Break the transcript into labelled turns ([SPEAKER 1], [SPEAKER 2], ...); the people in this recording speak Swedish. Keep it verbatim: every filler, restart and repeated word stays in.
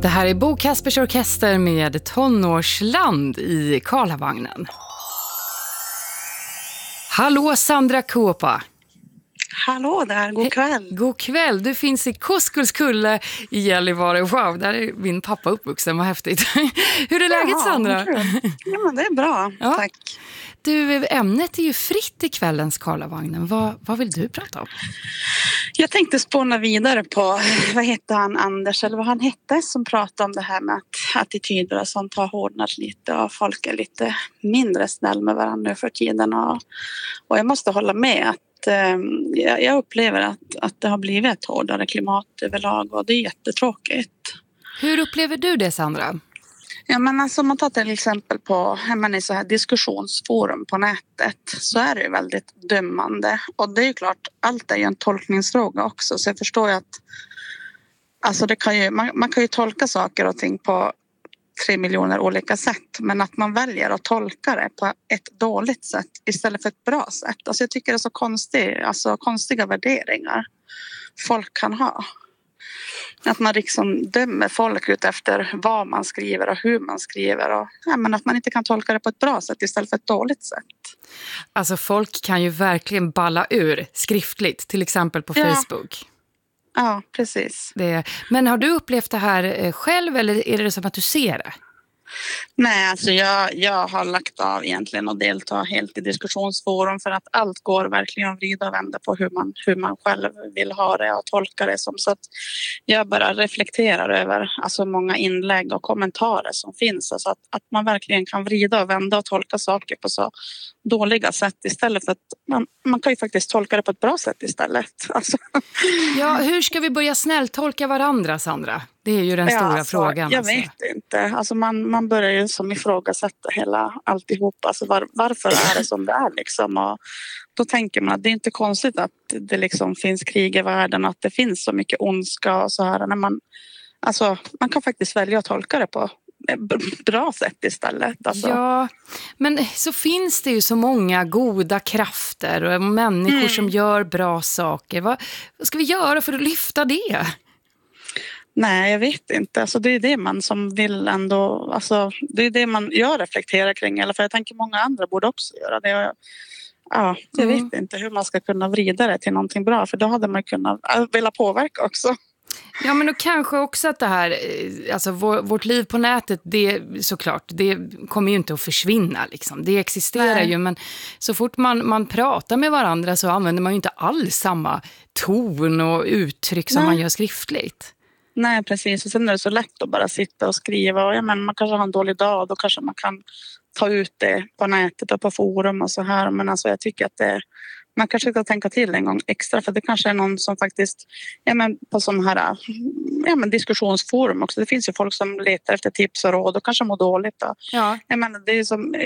[SPEAKER 1] Det här är Bo Kaspers Orkester med Tonårsland i Karlavagnen. Hallå Sandra Kåpa.
[SPEAKER 2] Hallå där, god kväll.
[SPEAKER 1] He- god kväll, du finns i Koskullskulle i Gällivare. Wow, där är min pappa uppvuxen, vad häftigt. Hur är läget,
[SPEAKER 2] Jaha,
[SPEAKER 1] Sandra?
[SPEAKER 2] Ja, men det är bra,
[SPEAKER 1] ja.
[SPEAKER 2] Tack.
[SPEAKER 1] Du, ämnet är ju fritt i kvällens Karlavagnen. Vad, vad vill du prata om?
[SPEAKER 2] Jag tänkte spåna vidare på, vad hette han, Anders, eller vad han hette, som pratade om det här med att attityder och sånt har hårdnat lite och folk är lite mindre snäll med varandra nu för tiden. Och, och jag måste hålla med att eh, jag upplever att, att det har blivit ett hårdare klimat överlag och det är jättetråkigt.
[SPEAKER 1] Hur upplever du det, Sandra?
[SPEAKER 2] Ja, men alltså, om man tar till exempel på man är så här diskussionsforum på nätet så är det ju väldigt dömande. Och det är ju klart, allt är ju en tolkningsfråga också. Så jag förstår ju att alltså det kan ju, man, man kan ju tolka saker och ting på tre miljoner olika sätt. Men att man väljer att tolka det på ett dåligt sätt istället för ett bra sätt. Alltså jag tycker det är så konstigt, alltså konstiga värderingar folk kan ha. Att man liksom dömer folk ut efter vad man skriver och hur man skriver. Och, ja, men att man inte kan tolka det på ett bra sätt istället för ett dåligt sätt.
[SPEAKER 1] Alltså folk kan ju verkligen balla ur skriftligt, till exempel på
[SPEAKER 2] ja.
[SPEAKER 1] Facebook.
[SPEAKER 2] Ja, precis.
[SPEAKER 1] Det, men har du upplevt det här själv eller är det som att du ser det?
[SPEAKER 2] Nej, alltså jag, jag har lagt av egentligen och delta helt i diskussionsforum för att allt går verkligen att vrida och vända på hur man, hur man själv vill ha det och tolka det som. Så att jag bara reflekterar över alltså många inlägg och kommentarer som finns. Alltså att, att man verkligen kan vrida och vända och tolka saker på så dåliga sätt istället för att man, man kan ju faktiskt tolka det på ett bra sätt istället. Alltså.
[SPEAKER 1] Ja, hur ska vi börja snälltolka varandra, Sandra? Det är ju den stora
[SPEAKER 2] ja, alltså,
[SPEAKER 1] frågan.
[SPEAKER 2] Jag
[SPEAKER 1] alltså.
[SPEAKER 2] vet inte. Alltså man, man börjar ju som ifrågasätta hela alltihop. Alltså var, varför är det som det är liksom? Och då tänker man att det är inte konstigt att det liksom finns krig i världen och att det finns så mycket ondska och så här. När man, alltså, man kan faktiskt välja att tolka det på ett bra sätt istället. Alltså.
[SPEAKER 1] Ja, men så finns det ju så många goda krafter och människor mm. som gör bra saker. Vad, vad ska vi göra för att lyfta det?
[SPEAKER 2] Nej, jag vet inte. Alltså, det är det man som vill ändå... Alltså, det är det man gör reflekterar kring. Eller för jag tänker många andra borde också göra det. Ja, jag mm. vet inte hur man ska kunna vrida det till någonting bra. För då hade man kunnat vilja påverka också.
[SPEAKER 1] Ja, men då kanske också att det här, alltså vår, vårt liv på nätet, det såklart, det kommer ju inte att försvinna liksom. Det existerar Nej. ju, men så fort man, man pratar med varandra så använder man ju inte alls samma ton och uttryck som Nej. man gör skriftligt.
[SPEAKER 2] Nej, precis. Och sen är det så lätt att bara sitta och skriva. Och, ja, men man kanske har en dålig dag, då kanske man kan ta ut det på nätet och på forum och så här. Men alltså jag tycker att det, man kanske ska tänka till en gång extra. För det kanske är någon som faktiskt, ja men på sån här ja, men diskussionsforum också. Det finns ju folk som letar efter tips och råd och kanske mår dåligt. Då.
[SPEAKER 1] Ja.
[SPEAKER 2] Jag menar, det är som